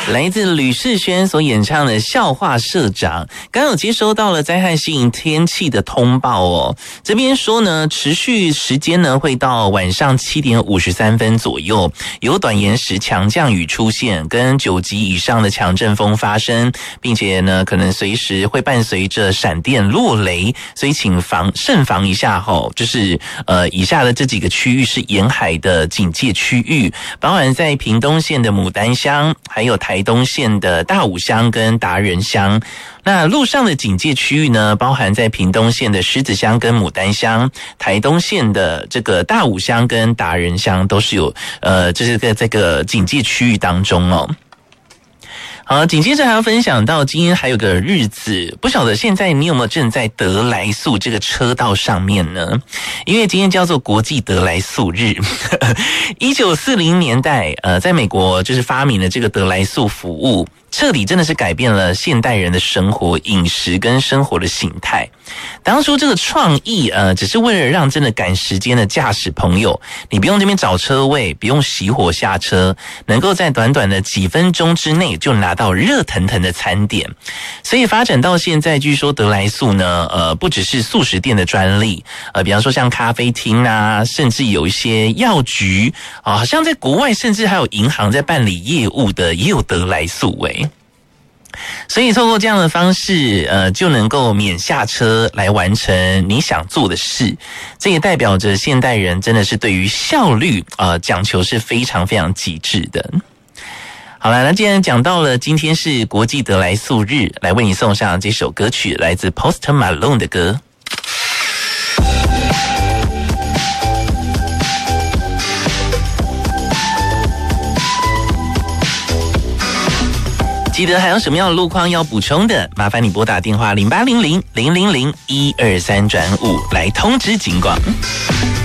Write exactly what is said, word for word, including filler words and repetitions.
来自吕世轩所演唱的笑话社长，刚有接收到了灾害性天气的通报哦。这边说呢，持续时间呢会到晚上七点五十三分左右，有短延时强降雨出现，跟九级以上的强阵风发生，并且呢可能随时会伴随着闪电落雷，所以请防慎防一下吼。就是呃以下的这几个区域是沿海的警戒区域，包含在屏东县的牡丹乡，还有台东县的大武乡跟达人乡。那路上的警戒区域呢，包含在屏东县的狮子乡跟牡丹乡，台东县的这个大武乡跟达人乡都是有呃，这是在这个警戒区域当中哦。好，紧接着还要分享到今天还有个日子，不晓得现在你有没有正在得来速这个车道上面呢？因为今天叫做国际得来速日。一九四零年代，呃，在美国就是发明了这个得来速服务，彻底真的是改变了现代人的生活、饮食跟生活的形态。当初这个创意，呃，只是为了让真的赶时间的驾驶朋友，你不用这边找车位，不用熄火下车，能够在短短的几分钟之内就拿到热腾腾的餐点。所以发展到现在，据说得来速呢，呃，不只是速食店的专利，呃，比方说像咖啡厅啊，甚至有一些药局啊，好像在国外甚至还有银行在办理业务的，也有得来速诶。所以透过这样的方式，呃，就能够免下车来完成你想做的事。这也代表着现代人真的是对于效率，呃，讲求是非常非常极致的。好了，那既然讲到了今天是国际得来速日，来为你送上这首歌曲，来自 Post Malone 的歌。记得还有什么样的路况要补充的，麻烦你拨打电话零八零零零零零一二三转五来通知警广。